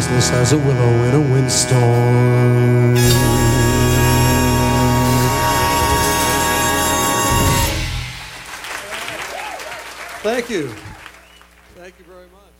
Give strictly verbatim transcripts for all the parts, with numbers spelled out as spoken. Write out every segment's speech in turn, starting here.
restless as a willow in a windstorm. Thank you. Thank you very much.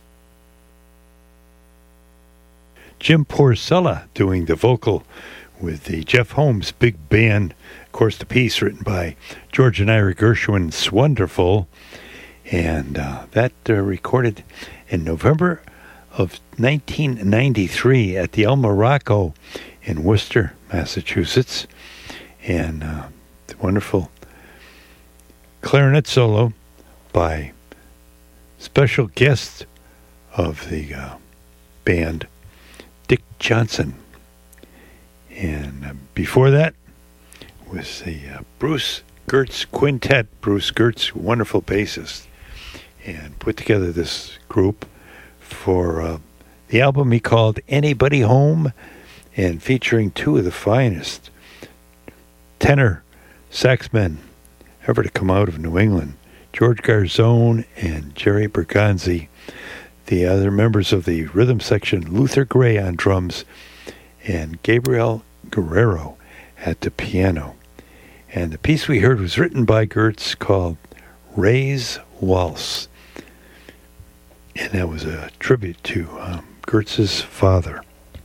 Jim Porcella doing the vocal with the Jeff Holmes Big Band. Of course, the piece written by George and Ira Gershwin, it's wonderful. And uh, that uh, recorded in November of nineteen ninety-three at the El Morocco in Worcester, Massachusetts. And uh, the wonderful clarinet solo by special guest of the uh, band, Dick Johnson. And uh, before that was the uh, Bruce Gertz Quintet. Bruce Gertz, wonderful bassist, and put together this group for uh, the album he called Anybody Home, and featuring two of the finest tenor saxmen ever to come out of New England, George Garzone and Jerry Bergonzi. The other members of the rhythm section, Luther Gray on drums and Gabriel Guerrero at the piano. And the piece we heard was written by Gertz, called Ray's Waltz. And that was a tribute to um, Gertz's father.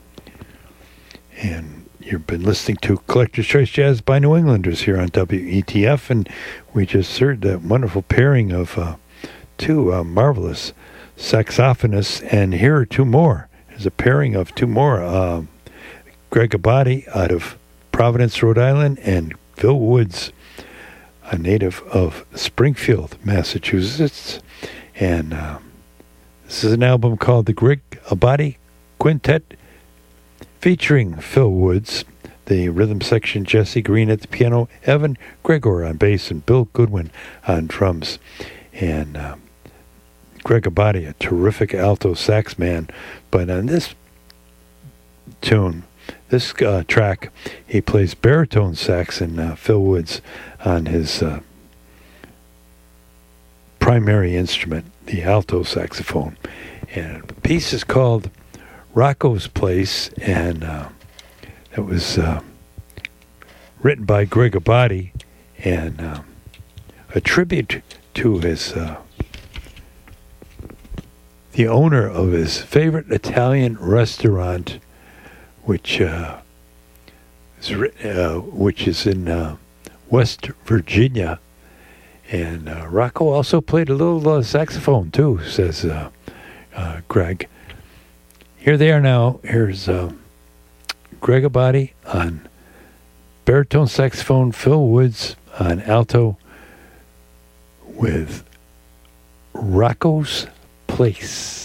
And you've been listening to Collector's Choice Jazz by New Englanders here on W E T F, and we just heard that wonderful pairing of uh, two uh, marvelous saxophonists, and here are two more. There's a pairing of two more. Uh, Greg Abadi out of Providence, Rhode Island, and Phil Woods, a native of Springfield, Massachusetts. And uh, this is an album called the Greg Abadi Quintet, featuring Phil Woods, the rhythm section, Jesse Green at the piano, Evan Gregor on bass, and Bill Goodwin on drums. And uh, Greg Abadi, a terrific alto sax man. But on this tune, this uh, track, he plays baritone sax, and uh, Phil Woods on his uh, primary instrument, the alto saxophone. And the piece is called Rocco's Place, and uh, it was uh, written by Greg Abadi, and uh, a tribute to his uh, the owner of his favorite Italian restaurant, which uh, is uh, which is in uh, West Virginia. And uh, Rocco also played a little uh, saxophone too, says uh, uh, Greg. Here they are now. Here's uh, Greg Abadi on baritone saxophone, Phil Woods on alto, with Rocco's Place.